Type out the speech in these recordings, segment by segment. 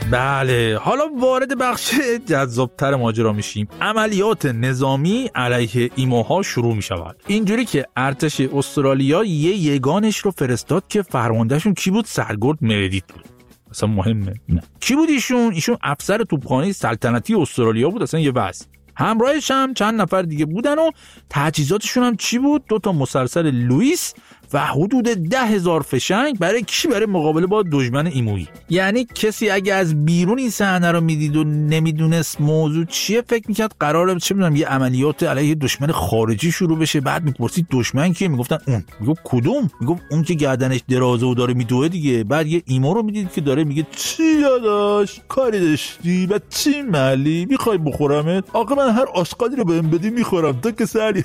بله، حالا وارد بخش جذابتر ماجرا میشیم. عملیات نظامی علیه ایموها شروع میشود. اینجوری که ارتش استرالیا یگانش رو فرستاد که فرماندهشون کی بود؟ سرگرد مردیت بود. اصلا مهمه؟ نه. کی بود ایشون افسر توپخانه سلطنتی استرالیا بود، اصلا یه وضع. همراهش هم چند نفر دیگه بودن و تجهیزاتشون هم چی بود؟ 2 مسلسل لوئیس و حدود 10,000 فشنگ. برای کی؟ برای مقابله با دشمن ایمویی. یعنی کسی اگه از بیرون این صحنه رو میدید و نمیدونست موضوع چیه، فکر میکرد قراره چه میدونم یه عملیات علیه دشمن خارجی شروع بشه. بعد میپرسید دشمن کیه؟ میگفتن اون. میگفت کدوم؟ میگفت اون که گردنش درازه و داره میدوه دیگه. بعد یه ایمو رو میدید که داره میگه چی داداش کاری داشتی؟ بعد چی مالی میخوای بخورمت؟ آقا من هر آشغالی رو بهم بدی میخورم تا که سری.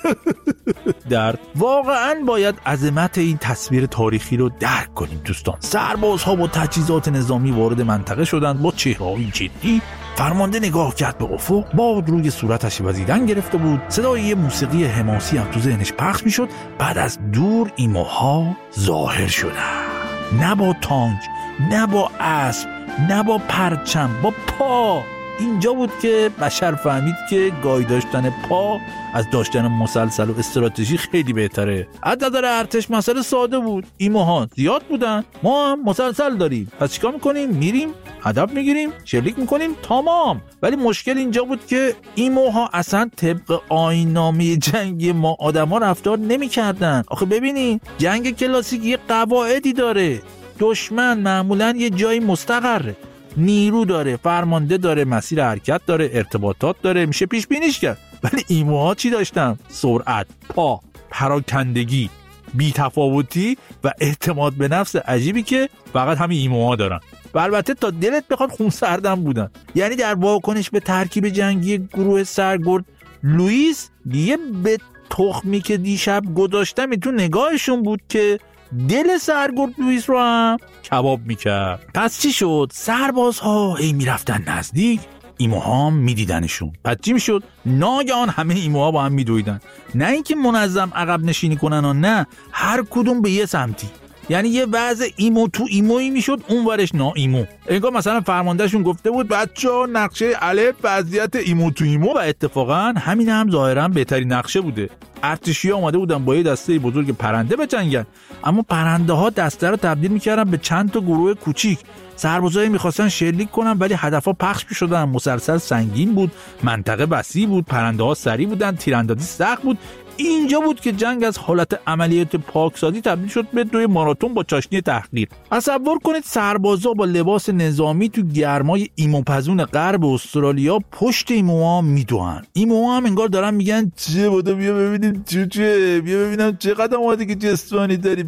درد. واقعا باید عظمت این تصویر تاریخی رو درک کنیم دوستان. سربازها با تجهیزات نظامی وارد منطقه شدند. با چهره‌های جدی فرمانده نگاه کرد به افق. باد روی صورتش وزیدن گرفته بود. صدای یه موسیقی حماسی هم تو ذهنش پخش میشد. بعد از دور ایموها ظاهر شدند. نه با تانک، نه با اسب، نه با پرچم، با پا. اینجا بود که بشر فهمید که گای داشتن پا از داشتن مسلسل و استراتژی خیلی بهتره. از نظر ارتش مسئله ساده بود. ایموها زیاد بودن، ما هم مسلسل داریم، پس چیکار میکنیم؟ میریم هدف میگیریم، شلیک میکنیم، تمام. ولی مشکل اینجا بود که ایموها اصلا طبق آیین‌نامه جنگی ما آدما رفتار نمیکردن. آخه ببینی جنگ کلاسیک یه قواعدی داره. دشمن معمولا یه جایی مستقره، نیرو داره، فرمانده داره، مسیر حرکت داره، ارتباطات داره، میشه پیش بینیش کرد. ولی ایموها چی داشتن؟ سرعت، پا، پراکندگی، بی‌تفاوتی و اعتماد به نفس عجیبی که فقط همین ایموها دارن. و البته تا دلت بخواد خونسردم بودن. یعنی در واکنش به ترکیب جنگی گروه سرگرد لوئیس، یه به تخمی که دیشب گذاشتم تو نگاهشون بود که دل سرگرد لوئیس رو هم کباب میکرد. پس چی شد؟ سربازها میرفتن نزدیک، ایموها هم میدیدنشون. پس چی میشد؟ ناگهان همه ایموها با هم میدویدن. نه اینکه منظم عقب نشینی کنن و نه، هر کدوم به یه سمتی. یعنی یه وضع ایمو تو ایمویی میشد، اون ورش نا ایمو. انگار مثلا فرماندهشون گفته بود بچه‌ها نقشه الف وضعیت ایمو تو ایمو، و اتفاقا همین هم ظاهرا بهترین نقشه بوده. ارتشی‌ها اومده بودن با یه دسته بزرگ پرنده بجنگن، اما پرنده ها دسته رو تبدیل میکردن به چند تا گروه کوچیک. سربازایی میخواستن شلیک کنن ولی هدفها پخش میشدن. مسلسل سنگین بود، منطقه وسیع بود، پرنده ها سریع بودن، تیراندازی سخت بود. اینجا بود که جنگ از حالت عملیات پاکسازی تبدیل شد به دوی ماراتون با چاشنی تحقیر. تصور کنید سربازا با لباس نظامی تو گرمای ایموپزون غرب استرالیا پشت ایموها میدوئن. ایموها هم انگار دارن میگن چه بودو بیا ببینیم چه بیا ببینم چقدر آماده که جسمانی داری،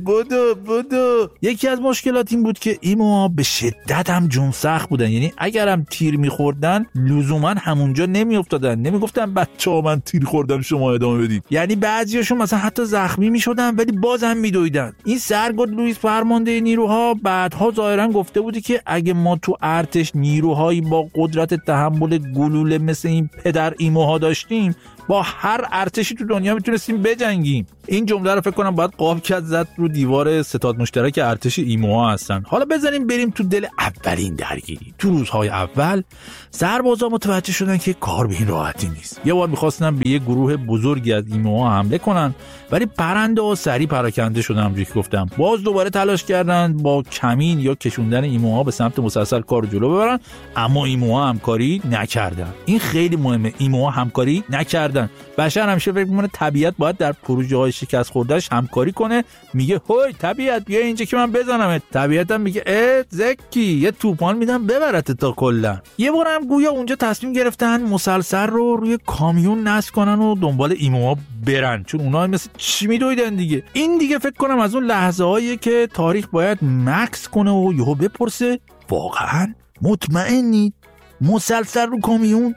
بدو. یکی از مشکلات این بود که ایموها به شدت هم جون سخت بودن. یعنی اگر هم تیر میخوردن لزوما همونجا نمیافتادن، نمیگفتن بچه‌ها من تیر خوردم شما ادامه بدید. یعنی بعضیاشون مثلا حتی زخمی میشدن ولی بازم میدویدن. این سرگرد لوئیس فرمانده نیروها بعدها ظاهرا گفته بودی که اگه ما تو ارتش نیروهایی با قدرت تحمل گلوله مثل این پدر ایموها داشتیم، با هر ارتشی تو دنیا میتونستیم بجنگیم. این جمله رو فکر کنم باید قاب کرد زد رو دیوار ستاد مشترک ارتش ایموها هستن. حالا بذاریم بریم تو دل اولین درگیری. تو روزهای اول سربازا متوجه شدن که کار به این راحتی نیست. یه بار می‌خواستن به یه گروه بزرگی از ایموها حمله کنن ولی پرنده‌ها سریع پراکنده شدن. همونجوری که گفتم باز دوباره تلاش کردن با کمین یا کشوندن ایموها به سمت مسلسل کار رو جلو ببرن، اما ایموها همکاری نکردن. این خیلی مهمه، ایموها همکاری نکردن. بشر همیشه فکر می‌کنه طبیعت باید در پروژه‌های شکست خورده‌اش همکاری کنه. میگه هوی طبیعت بیا اینجا که من بزنمت. طبیعت هم میگه زکی یه توپان میدم ببرت تا کلا. یه بار هم گویا اونجا تصمیم گرفتن مسلسل رو روی کامیون نصب کنن و دنبال ایموها برن، چون اونها مثل چی میدویدن دیگه. این دیگه فکر کنم از اون لحظه‌هایی که تاریخ باید مکس کنه و یهو بپرسه واقعا مطمئنید؟ مسلسل رو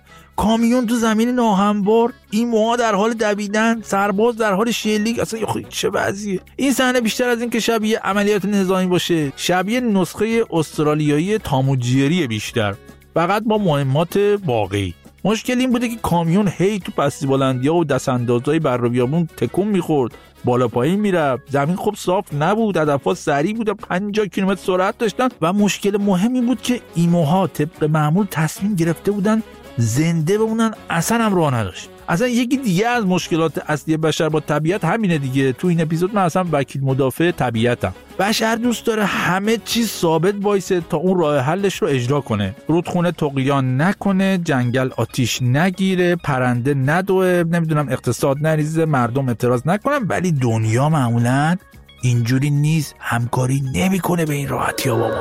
کامیون تو زمین ناهموار، ایموها در حال دویدن، سرباز در حال شلیک. اصلا چه وضعیه این صحنه؟ بیشتر از این که شبیه عملیات نظامی باشه، شبیه نسخه استرالیایی تام و جری بیشتر، فقط با مهمات واقعی. مشکل این بوده که کامیون هی تو پستی بلندی‌ها و دستاندازهای بر رو بیابون تکون می‌خورد، بالا پایین میرفت، زمین خوب صاف نبود، هدف‌ها سریع بود، 50 کیلومتر سرعت داشتن و مشکل مهمی بود که ایموها طبق معمول تصمیم گرفته بودن زنده بمونن، اصلا هم راه نداشت. اصلا یکی دیگه از مشکلات اصلی بشر با طبیعت همینه دیگه. تو این اپیزود من اصلا وکیل مدافع طبیعتم. بشر دوست داره همه چیز ثابت وایسه تا اون راه حلش رو اجرا کنه. رودخونه طغیان نکنه، جنگل آتیش نگیره، پرنده ندوه، نمیدونم اقتصاد نریزه، مردم اعتراض نکنن. ولی دنیا معمولا اینجوری نیست، همکاری نمیکنه به این راحتی ها بابا.